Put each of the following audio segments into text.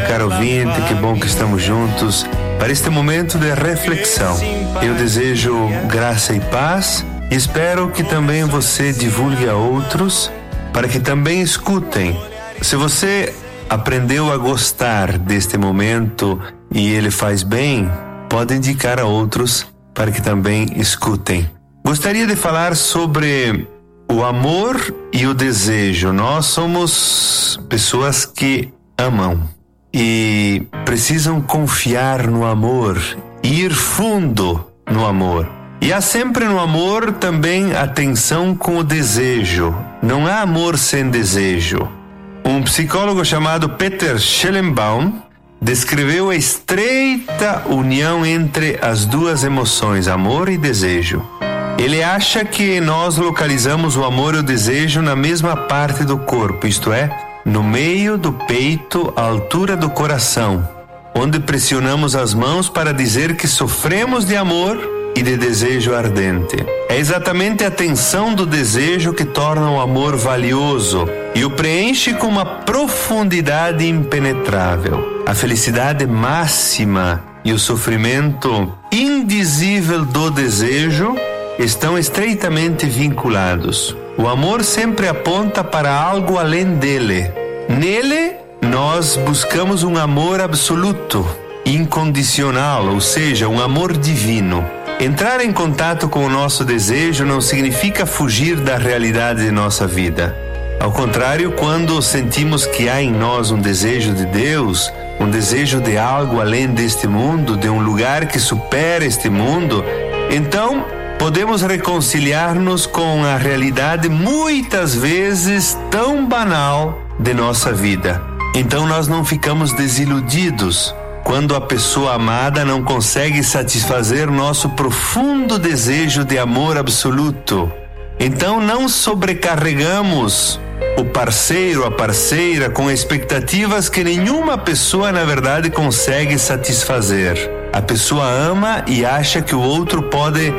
caro ouvinte, que bom que estamos juntos para este momento de reflexão. Eu desejo graça e paz e espero que também você divulgue a outros para que também escutem. Se você aprendeu a gostar deste momento e ele faz bem, pode indicar a outros para que também escutem. Gostaria de falar sobre o amor e o desejo. Nós somos pessoas que amam e precisam confiar no amor, ir fundo no amor. E há sempre no amor também a tensão com o desejo. Não há amor sem desejo. Um psicólogo chamado Peter Schellenbaum descreveu a estreita união entre as duas emoções, amor e desejo. Ele acha que nós localizamos o amor e o desejo na mesma parte do corpo, isto é, no meio do peito, à altura do coração, onde pressionamos as mãos para dizer que sofremos de amor e de desejo ardente. É exatamente a tensão do desejo que torna o amor valioso e o preenche com uma profundidade impenetrável. A felicidade máxima e o sofrimento indizível do desejo estão estreitamente vinculados. O amor sempre aponta para algo além dele. Nele, nós buscamos um amor absoluto, incondicional, ou seja, um amor divino. Entrar em contato com o nosso desejo não significa fugir da realidade de nossa vida. Ao contrário, quando sentimos que há em nós um desejo de Deus, um desejo de algo além deste mundo, de um lugar que supera este mundo, então podemos reconciliar-nos com a realidade muitas vezes tão banal de nossa vida. Então nós não ficamos desiludidos quando a pessoa amada não consegue satisfazer nosso profundo desejo de amor absoluto. Então não sobrecarregamos o parceiro, a parceira, com expectativas que nenhuma pessoa na verdade consegue satisfazer. A pessoa ama e acha que o outro pode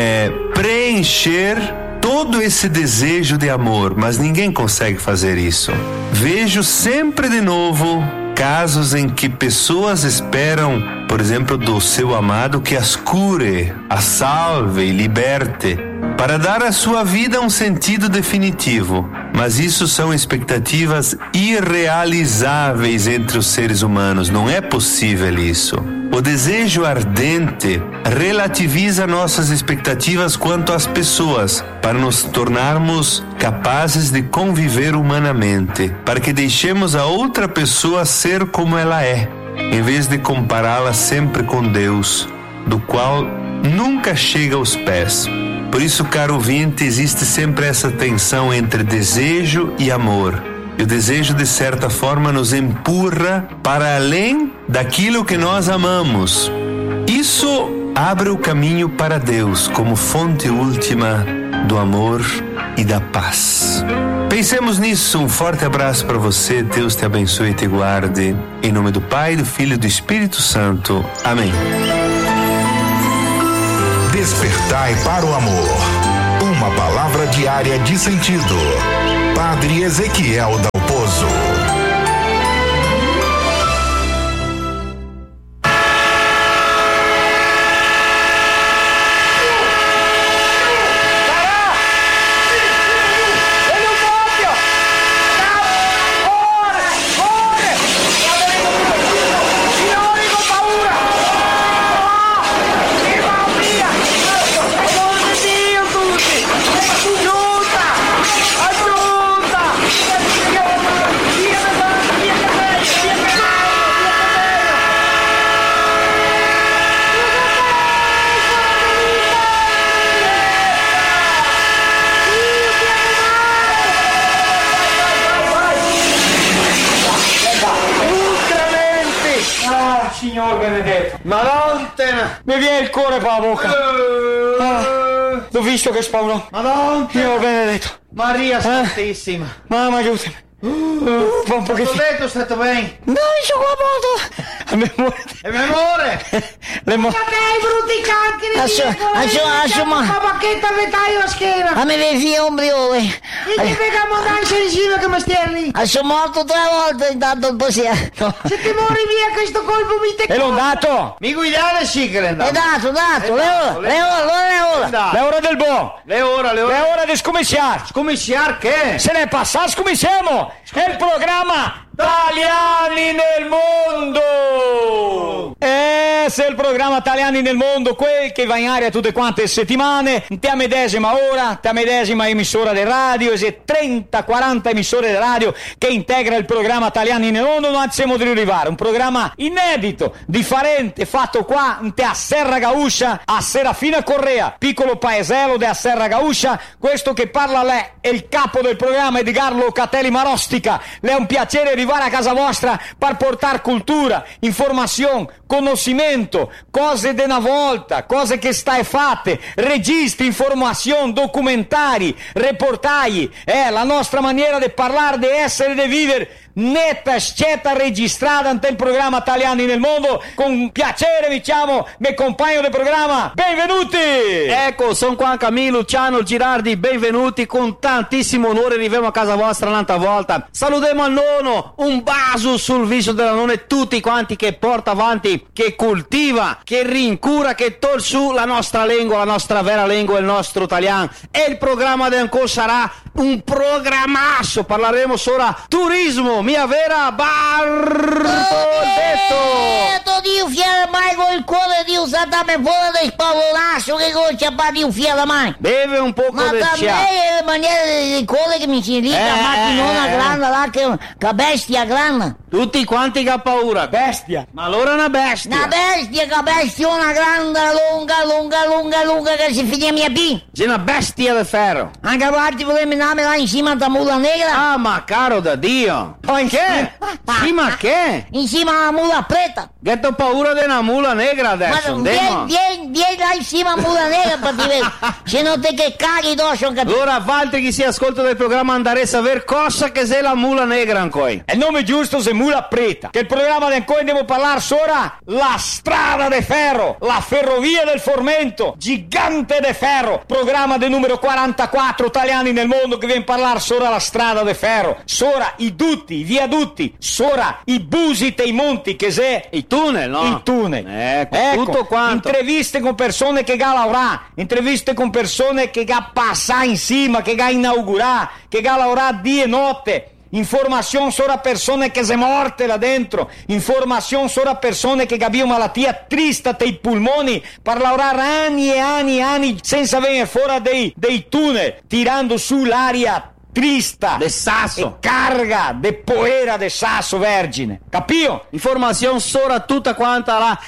preencher todo esse desejo de amor, mas ninguém consegue fazer isso. Vejo sempre de novo casos em que pessoas esperam, por exemplo, do seu amado que as cure, as salve e liberte, para dar à sua vida um sentido definitivo. Mas isso são expectativas irrealizáveis entre os seres humanos. Não é possível isso. O desejo ardente relativiza nossas expectativas quanto às pessoas, para nos tornarmos capazes de conviver humanamente, para que deixemos a outra pessoa ser como ela é, em vez de compará-la sempre com Deus, do qual nunca chega aos pés. Por isso, caro ouvinte, existe sempre essa tensão entre desejo e amor. E o desejo, de certa forma, nos empurra para além daquilo que nós amamos. Isso abre o caminho para Deus como fonte última do amor e da paz. Pensemos nisso. Um forte abraço para você. Deus te abençoe e te guarde. Em nome do Pai, do Filho e do Espírito Santo. Amém. Despertai para o amor. Uma palavra diária de sentido. Padre Ezequiel Dalpozo. Signor Benedetto, Madonna, mi viene il cuore per la bocca. L'ho visto che spauro. Madonna, Signor Benedetto, Maria Santissima, mamma aiutami. Fa un pochettino. Ho detto, stato bene. No, sono molto. E memoria. Ma dai, brutti caccheri. Ma bacchetta vetaio a schiena. A me vedi ombriole. E che vediamo danza insieme che mi stai lì. Sono morto 3 volte intanto il possiamo. Se ti muori via questo colpo mi te. E l'ho dato. Mi guidate sì che l'è dato. Le ore del buon. Le ore di scomiciare. Scomiciare che? Se ne passa, scomiciamo. È il programma Italiani nel mondo! Se il programma Italiani nel mondo, quel che va in aria tutte quante le settimane, in te medesima ora, te medesima emissora di radio, e 30-40 emissore di radio che integra il programma Italiani nel mondo, non siamo di arrivare. Un programma inedito, differente, fatto qua in te a Serra Gauscia, a Serafina Correa, piccolo paesello della Serra Gauscia. Questo che parla lei è il capo del programma, Edgar Locatelli Marostica. Le è un piacere arrivare a casa vostra per portare cultura, informazione, conoscimento, cose di una volta, cose che stai fatte, registri, informazioni, documentari, reportaggi. È la nostra maniera di parlare, di essere, di vivere, netta, scetta, registrata ante il programma Italiani nel mondo. Con piacere vi chiamo mio compagno del programma, benvenuti! Ecco, sono qua Camillo Luciano Girardi, benvenuti, con tantissimo onore arriviamo a casa vostra un'altra volta. Salutiamo al nonno, un bacio sul viso della nonna e tutti quanti che porta avanti, che coltiva, che rincura, che tol su la nostra lingua, la nostra vera lingua, il nostro italiano. E il programma di ancora sarà un programmasso, parleremo solo turismo, mia vera Bartoletto. Dio fiera mai col cuore di usatame fuori del spavolasso che goccia pa di fiera mai. Beve un po' ma del da me è la maniera del cuore che mi si dica macchinona grande là che bestia grande. Tutti quanti che ha paura. Bestia. Ma allora è una bestia. Una bestia, che bestiona grande, lunga che si finisce mia B. C'è una bestia di ferro. Anche a parte volevo andare là insieme alla mula negra. Ah, ma caro da Dio. Ma in che? Sì, ma che? Insieme alla mula preta. Che ho paura di una mula negra adesso. Ma vieni là insieme alla mula negra per dire. Se non te che caghi dosso. Allora, altri che si ascolta del programma andare a sapere cosa che sei la mula negra ancora. È il nome giusto se mula preta. Che il programma di ancora devo parlare sopra la strada de ferro, la ferrovia del Formento, gigante de ferro. Programma del numero 44 Italiani nel mondo che viene a parlare sopra la strada de ferro, sopra i dutti, i viadutti, sopra i busi e i monti che se i tunnel, no? I tunnel. Ecco, tutto quanto. Interviste con persone che ga lavorà, interviste con persone che ga passà insieme, che ga inaugurà, che ga lavorà di e notte. Informazione solo persone che sono morte là dentro, informazione solo persone che abbiano malattia triste dei polmoni per lavorare anni e anni senza venire fuori dei tunnel, tirando su l'aria trista de sasso e carga de poera de sasso vergine, capio? Informazione sopra tutta quanta la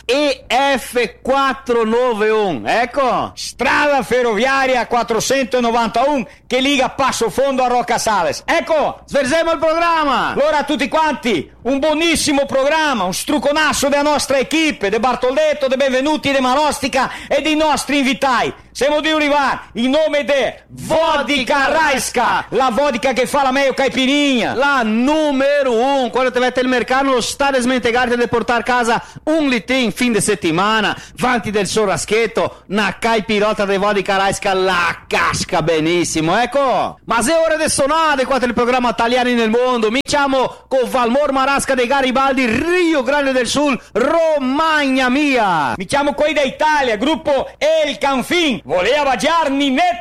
EF491, ecco, strada ferroviaria 491 che liga Passo Fondo a Roccasales. Ecco, sversiamo il programma. Allora tutti quanti, un buonissimo programma, un struconasso della nostra equipe, de Bartoletto, de Benvenuti, de Marostica e dei nostri invitati. Siamo di arrivare in nome de Vodka Raiska, la vodka che fa la meglio caipirinha, la numero 1. Quando te vete il mercato lo sta a smentegarti di portare a casa un litin fin de settimana, vanti del sorraschetto, una caipirota di Vodka Raiska la casca benissimo, ecco. Ma se ore de sonate qua il programma Italiani nel mondo, mi chiamo con Valmor Marasca de Garibaldi, Rio Grande del Sul, Romagna mia. Mi chiamo qui da Italia, gruppo El Canfin. Voleva giarni net